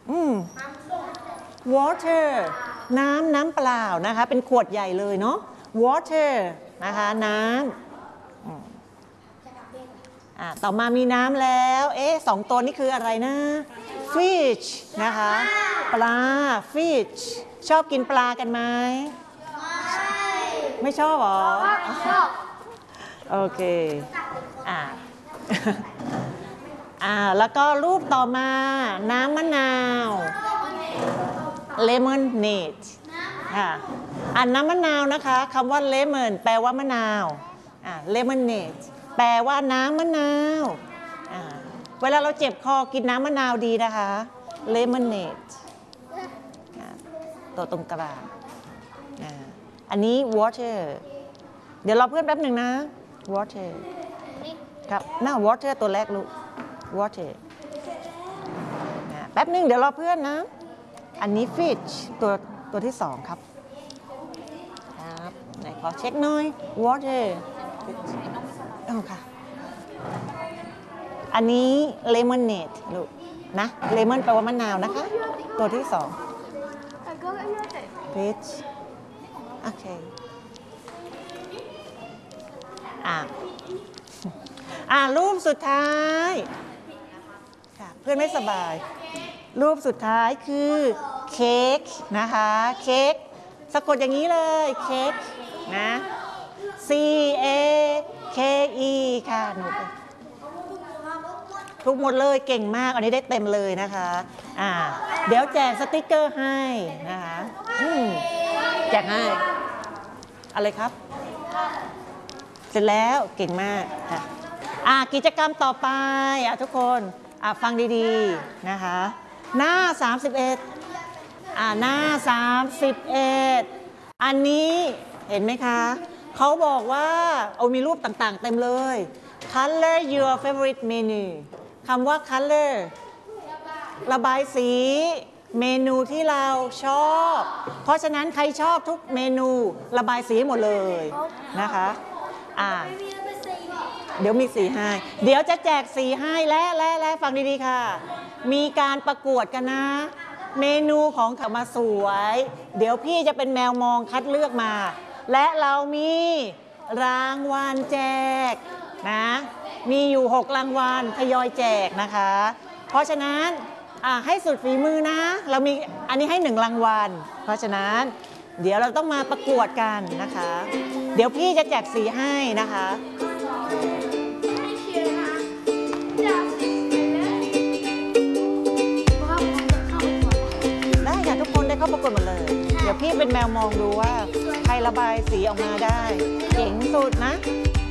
อืม water น้ำเปล่านะคะเป็นขวดใหญ่เลยเนาะ water นะคะน้ำต่อมามีน้ำแล้วสองตัวนี้คืออะไรนะ fish นะคะปลา fish ชอบกินปลากันไหมไม่ชอบหรอโอเคแล้วก็รูปต่อมาน้ำมะนาว lemonade ค่ะน้ำมะนาวนะคะคำว่า lemon แปลว่ามะนาวlemonade แปลว่าน้ำมะนาวเวลาเราเจ็บคอกินน้ำมะนาวดีนะคะ lemonade ตัวตรงกลางอันนี้ water เดี๋ยวรอเพื่อนแป๊บหนึ่งนะ water ครับwater ตัวแรกลูก water แป๊บหนึ่งเดี๋ยวรอเพื่อนนะอันนี้ fish ตัวที่สองครับไหนขอเช็คหน่อย water ค่ะอันนี้ lemonade ลูกนะ lemon แปลว่ามะนาวนะคะตัวที่สอง fish โอเครูปสุดท้ายเพื่อนไม่สบายรูปสุดท้ายคือเค้กนะคะเค้กสะกดอย่างนี้เลยเค้กนะ C A K E ค่ะหนูทุกหมดเลยเก่งมากอันนี้ได้เต็มเลยนะคะเดี๋ยวแจกสติกเกอร์ให้นะคะแจกให้อะไรครับเสร็จแล้วเก่งมากค่ะกิจกรรมต่อไปทุกคนฟังดีๆนะคะหน้า31หน้า31อันนี้เห็นไหมคะเขาบอกว่ามีรูปต่างๆเต็มเลย color your favorite menu คำว่า color ระบายสีเมนูที่เราชอบเพราะฉะนั้นใครชอบทุกเมนูระบายสีหมดเลยนะคะเดี๋ยวมีสีให้เดี๋ยวจะแจกสีให้และฟังดีๆค่ะมีการประกวดกันนะเมนูของเขามาสวยเดี๋ยวพี่จะเป็นแมวมองคัดเลือกมาและเรามีรางวัลแจกนะมีอยู่6รางวัลทยอยแจกนะคะเพราะฉะนั้นให้สุดฝีมือนะเรามีอันนี้ให้1รางวัลเพราะฉะนั้นเดี๋ยวเราต้องมาประกวดกันนะคะเดี๋ยวพี่จะแจกสีให้นะคะได้ค่ะทุกคนได้เข้าประกวดหมดเลยเดี๋ยวพี่เป็นแมวมองดูว่าใครระบายสีออกมาได้เจ๋งสุดนะ